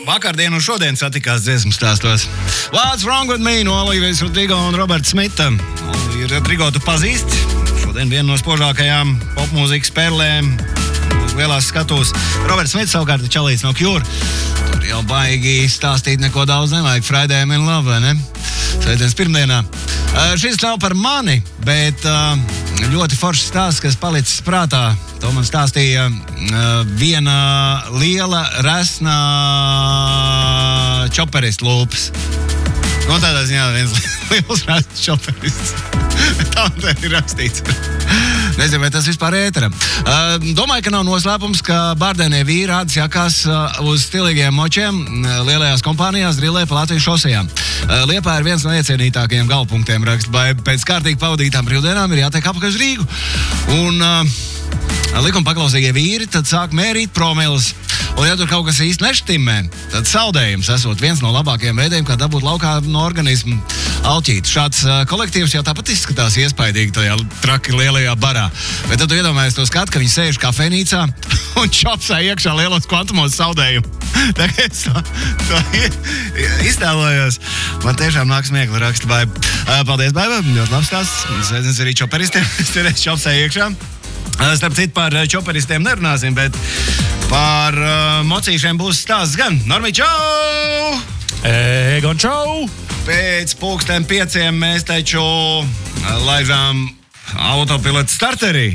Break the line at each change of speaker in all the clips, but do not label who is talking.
vakardien un šodien satikās dziesmu stāstos. What's Wrong With Me no Olivijas Rodrigo un Roberta Smita. Olivija Rodrigo tu pazīsti. Šodien viena no spožākajām popmūzikas perlēm uz lielās skatuves. Roberts Smits savukārt ir čalīts no Cure. Tur jau baigi stāstīt neko daudz nevajag. Friday I'm in love, vai ne? Svētdienas pirmdienā. Šis nav par mani, bet ļoti foršs stāsts, kas palicis prātā. To man stāstīja viena liela, resna čoperistu lūpas. No tādā ziņā viens liels resns čoperists. Tā ir rakstīts. Nezinu, vai tas vispār ētera. Domāju, ka nav noslēpums, ka bārdēnie vīri ādas jakās uz stilīgiem močiem lielajās kompānijās drillē pa Latvijas šosejām. Liepā ir viens no iecienītākajiem galvpunktiem raksta, vai pēc kārtīgi pavadītām brīvdienām ir jātiek apakaļ uz Rīgu. Un likuma paklausīgie vīri tad sāk mērīt promilus. Un ja tur kaut kas īsti neštimē, tad saldējums esot viens no labākajiem veidiem, kā dabūt laukā no organismu alķītu. Šāds kolektīvs jau tāpat izskatās iespaidīgi tajā traki lielajā barā. Bet tad tu iedomājies to skatu, ka viņi sēž kafejnīcā un čopsē iekšā lielos kvantumos saldējumu. Tā kā es to iztēlojos. Man tiešām nāk smiekli raksta Baiba. Paldies, Baiba. Ļoti labs stāsts. Sveicins arī čoperistiem. Es tur čopsē iekšā. Starp citu, par čoperistiem nerunāsim, bet par mocīšiem būs stāsts gan. Normī, čau!
Egon, čau!
Pēc 5:00 mēs taču laižām autopilotu starterī.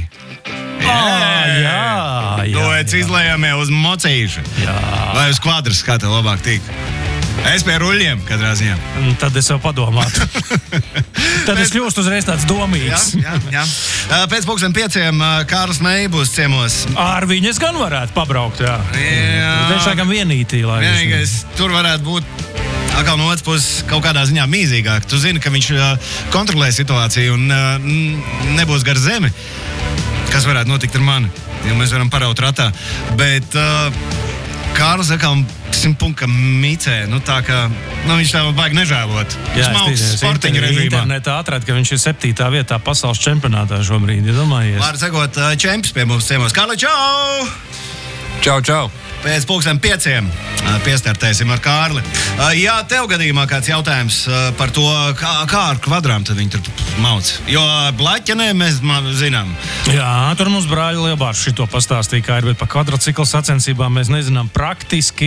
Jā.
Doēc izlējāmies uz mocīšu.
Jā.
Vai uz kvadras, kā tev labāk tīk? Es pie ruļļiem, katrā ziņā.
Tad es jau padomātu. Tad es kļūstu uzreiz tāds domīgs.
Jā. Pēc 5:00 Kārlis Meija būs ciemos.
Ar viņu es gan varētu pabraukt, jā. Viņš laikam vienītī, lai
vienīgais tur varētu būt atkal no otras puses kaut kādā ziņā mīzīgāk. Tu zini, ka viņš kontrolē situāciju un nebūs gar zemi. Kas varētu notikt ar mani, ja mēs varam paraut ratā. Bet Kārlis atkal 100 punkta micē, tā kā, viņš tā baigi nežēlot. Smalks sportiņu režīmā.
Internetā atrāda, ka viņš ir 7. vietā pasaules čempionātā šobrīd, ja domājies.
Var sakot, čemps pie mums ciemos. Kārli, čau!
Čau!
Pēc 5:00 piestartēsim ar Kārli. Jā, tev gadījumā kāds jautājums par to, kā ar kvadrām tad viņi tur mauc. Jo blaķenē mēs zinām.
Jā, tur mums brāļi Lielbārs šito pastāstīja, kā ir, bet par kvadrociklu sacensībām mēs nezinām praktiski.